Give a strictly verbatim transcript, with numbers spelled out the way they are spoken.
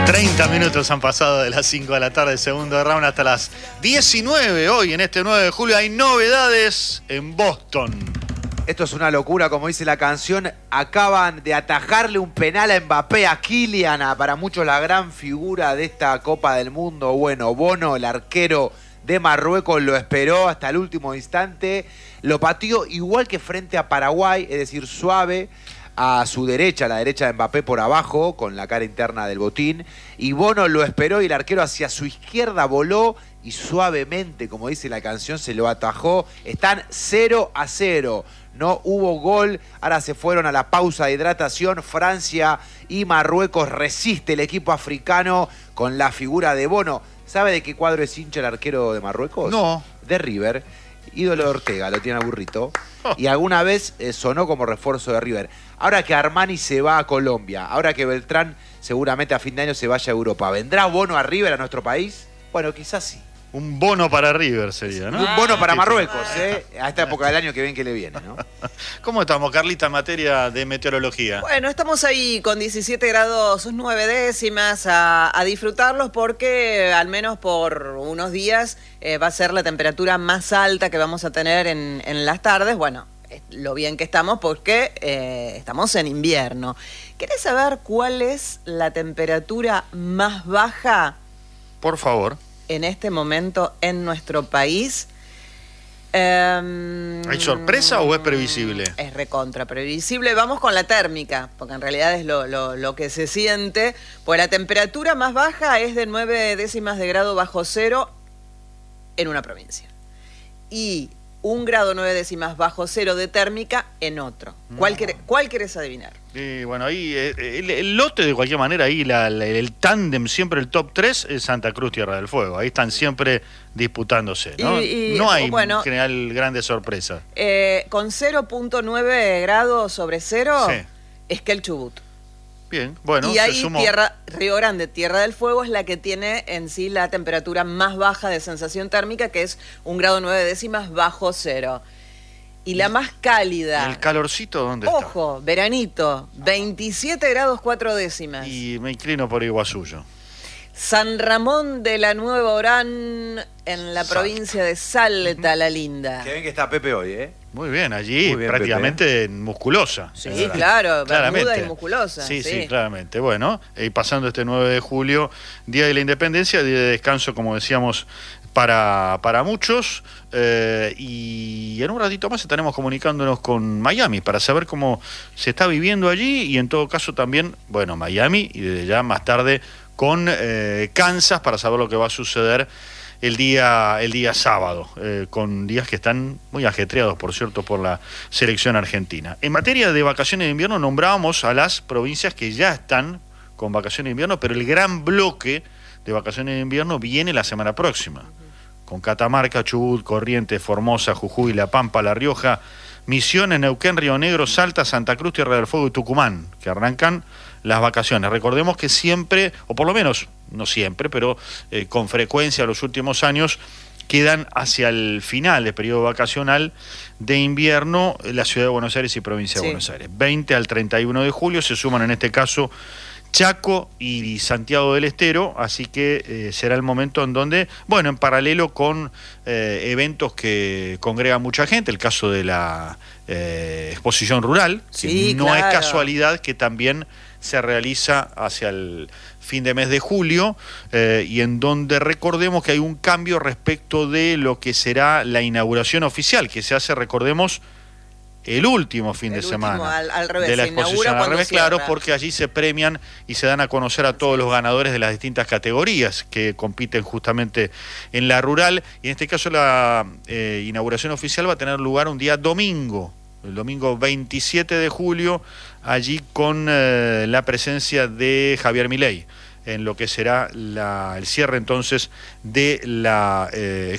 treinta minutos han pasado de las cinco de la tarde, segundo round, hasta las diecinueve. Hoy, en este nueve de julio, hay novedades en Boston. Esto es una locura, como dice la canción. Acaban de atajarle un penal a Mbappé, a Kylian, a, para muchos la gran figura de esta Copa del Mundo. Bueno, Bono, el arquero de Marruecos, lo esperó hasta el último instante. Lo pateó igual que frente a Paraguay, es decir, suave, a su derecha, a la derecha de Mbappé por abajo, con la cara interna del botín. Y Bono lo esperó y el arquero hacia su izquierda voló y suavemente, como dice la canción, se lo atajó. Están cero a cero. No hubo gol. Ahora se fueron a la pausa de hidratación. Francia y Marruecos. Resiste el equipo africano con la figura de Bono. ¿Sabe de qué cuadro es hincha el arquero de Marruecos? No. De River. Ídolo de Ortega, lo tiene a burrito. Y alguna vez eh, sonó como refuerzo de River. Ahora que Armani se va a Colombia, ahora que Beltrán seguramente a fin de año se vaya a Europa, ¿vendrá Bono a River, a nuestro país? Bueno, quizás sí. Un bono para River sería, ¿no? Un bono para Marruecos, ¿eh? A esta época del año que ven que le viene, ¿no? ¿Cómo estamos, Carlita, en materia de meteorología? Bueno, estamos ahí con diecisiete grados nueve décimas a, a disfrutarlos porque al menos por unos días eh, va a ser la temperatura más alta que vamos a tener en, en las tardes. Bueno, lo bien que estamos porque eh, estamos en invierno. ¿Querés saber cuál es la temperatura más baja? Por favor. En este momento en nuestro país. Eh, ¿Hay sorpresa o es previsible? Es recontra previsible. Vamos con la térmica, porque en realidad es lo, lo, lo que se siente. Pues la temperatura más baja es de nueve décimas de grado bajo cero en una provincia. Y un grado nueve décimas bajo cero de térmica en otro. ¿Cuál, No. querés, ¿Cuál querés adivinar? Y bueno, ahí eh, el, el lote de cualquier manera, ahí la, la, el tándem, siempre el top tres es Santa Cruz, Tierra del Fuego. Ahí están siempre disputándose, ¿no? Y, y, no hay bueno, en general grandes sorpresas. Eh, con cero punto nueve grados sobre cero Sí. es que el Chubut. Bien, bueno, y se ahí sumó. Tierra, Río Grande, Tierra del Fuego, es la que tiene en sí la temperatura más baja de sensación térmica, que es un grado nueve décimas bajo cero. Y la más cálida. ¿El calorcito dónde Ojo, veranito, veintisiete grados cuatro décimas. está? Y me inclino por Iguazú yo. San Ramón de la Nueva Orán, en la Salta. provincia de Salta, la linda. Que ven que está Pepe hoy, ¿eh? Muy bien, allí Muy bien, prácticamente musculosa. Sí, ¿verdad? claro, Claramente. bermuda y musculosa. Sí, sí, sí. claramente. Bueno, y pasando este nueve de julio, Día de la Independencia, día de descanso, como decíamos, para, para muchos. Eh, y en un ratito más estaremos comunicándonos con Miami para saber cómo se está viviendo allí y en todo caso también, bueno, Miami y desde ya más tarde con eh, Kansas para saber lo que va a suceder el día, el día sábado, eh, con días que están muy ajetreados, por cierto, por la selección argentina. En materia de vacaciones de invierno, nombrábamos a las provincias que ya están con vacaciones de invierno, pero el gran bloque de vacaciones de invierno viene la semana próxima, con Catamarca, Chubut, Corrientes, Formosa, Jujuy, La Pampa, La Rioja, Misiones, Neuquén, Río Negro, Salta, Santa Cruz, Tierra del Fuego y Tucumán, que arrancan las vacaciones. Recordemos que siempre, o por lo menos, no siempre, pero eh, con frecuencia en los últimos años, quedan hacia el final del periodo vacacional de invierno la Ciudad de Buenos Aires y Provincia de Sí. Buenos Aires. veinte al treinta y uno de julio se suman en este caso Chaco y Santiago del Estero, así que eh, será el momento en donde, bueno, en paralelo con eh, eventos que congregan mucha gente, el caso de la eh, exposición rural, que Sí, no claro. es casualidad que también se realiza hacia el fin de mes de julio, eh, y en donde recordemos que hay un cambio respecto de lo que será la inauguración oficial, que se hace, recordemos, el último fin El de último, semana al- al revés, de la se inaugura exposición. Al cuando revés, claro, cierra. porque allí se premian y se dan a conocer a todos los ganadores de las distintas categorías que compiten justamente en la rural. Y en este caso la eh, inauguración oficial va a tener lugar un día domingo, el domingo veintisiete de julio, allí con eh, la presencia de Javier Milei, en lo que será la, el cierre entonces de la eh,